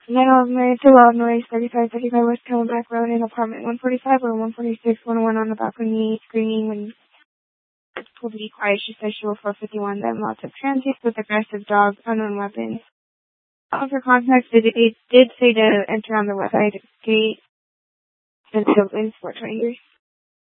To loud noise, 3535 West Camelback Road in apartment 145 or 146, 101 on the balcony, screaming when told to be quiet. She said she was 451, then lots of transients with aggressive dogs, unknown weapons. All of her contacts did say to enter on the west side gate and still in 420.